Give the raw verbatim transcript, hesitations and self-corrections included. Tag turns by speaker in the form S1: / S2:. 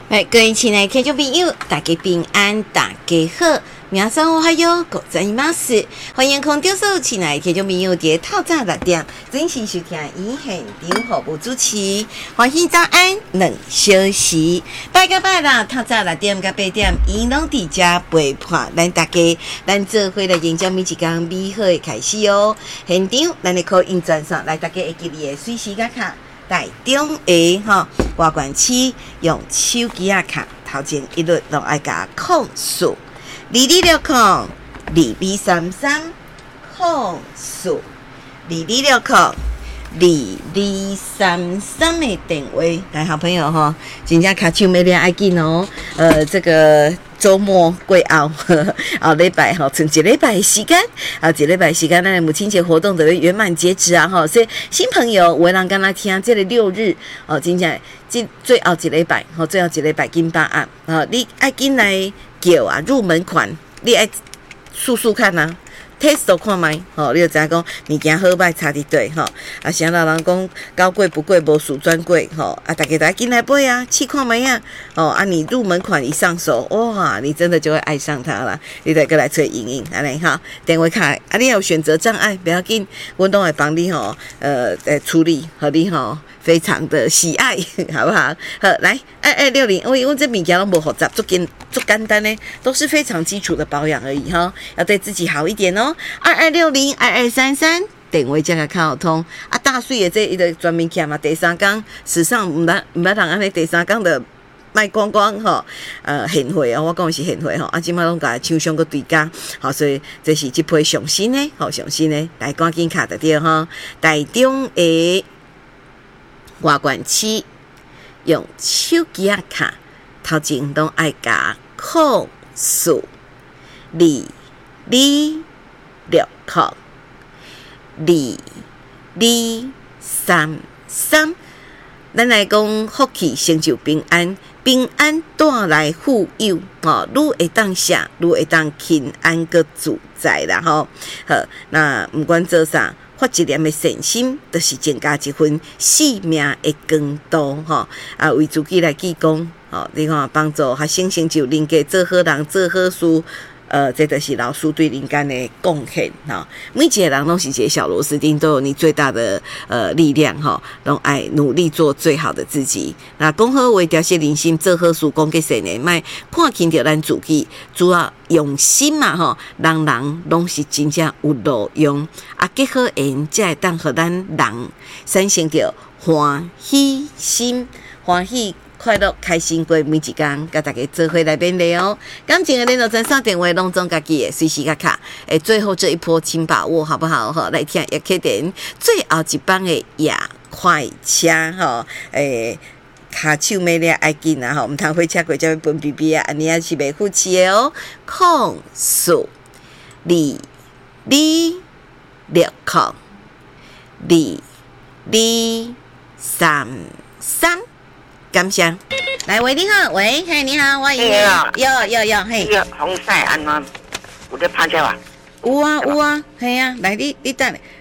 S1: 哎，各位亲爱的听众朋友，大家平安，大家好。皆さんおはようございます。欢迎空中所有亲爱的听众朋友，在透早六点准时收听以现场服务主持。欢喜早安，两小时，拜个拜啦！透早六点到八点，伊拢伫遮陪伴咱大家，咱做伙来迎接每一天美好的开始哦。现场咱的口音专线来，大家会记你的随时甲卡。台中的吼外管区用手机啊卡，头前一律拢爱甲控诉，二二六控二二三三控诉，二二六控二二三三的电话，来好朋友吼，真正卡手没了爱紧哦，呃，这个。周末过后，后礼拜吼，剩一礼拜的时间，啊，一礼拜时间，咱的母亲节活动就会圆满截止啊！吼，所以新朋友，有的人敢若听这个六日哦，真正这最后一礼拜，吼，最后一礼拜紧把握啊！你爱紧来叫啊，入门款，你爱数数看啊。test 看卖，吼，你就知影讲物件好歹差伫对，吼，啊，啥人人讲高贵不贵，无属专柜，吼，啊，大家大家进来买啊，试看卖啊，哦，啊，你入门款一上手，哇，你真的就会爱上它了，你再过来做影影，安尼哈，电话卡，啊，你有选择障碍，不要紧，我都会帮你吼，呃，呃，处理，和你吼。非常的喜爱，好不好？好，来二二六零，因为这物件都不复杂，做简做简单呢，都是非常基础的保养而已哈，要对自己好一点哦。二二六零二二三三，电话这个较好通啊。大水的这一个专门欠嘛，第三天史上唔得唔得人安尼第三天的卖光光吼，呃，现货哦，我讲的是现货吼，啊，即摆拢甲厂商个对价，好，所以这是这批上新的，好上新的，来赶紧卡得掉哈，台中的。外管区用手机啊卡，头前拢爱加控诉二二六控二二三三，咱来讲福气成就平安，平安带来富有哦，愈会当写，愈会当平安个自在啦吼。好，那不管做啥。发一念的善心，就是增加一份生命的光度吼。啊，为自己来记功，吼，你看帮助学生成就人格做好人做好事。呃，这就是老师对人间的贡献哈。每一个人拢是一个小螺丝钉，都有你最大的呃力量哈，拢爱努力做最好的自己。那讲好话，调节人心，做好事，讲给谁呢？卖看清着咱自己，主要用心嘛吼，人人拢是真正有路用啊，结合缘才会当互咱人产生着欢喜心，欢喜。快乐开心过每一天，甲大家做伙来便利哦。感情的联络专线电话拢总家己的随时甲卡，诶，最后这一波请把握好不好？吼，来听也客点最后一班的亚快车吼，诶，卡手尾咧爱紧啊吼，毋通火车过才要分 B B 啊，安尼也是袂负气的哦。控诉二二六控二二三三。感谢，来喂，你好，喂，嘿，你好，我赢了，有有有，嘿，
S2: 红晒安怎有咧拍照啊？
S1: 有啊有啊，嘿啊，来你你等下，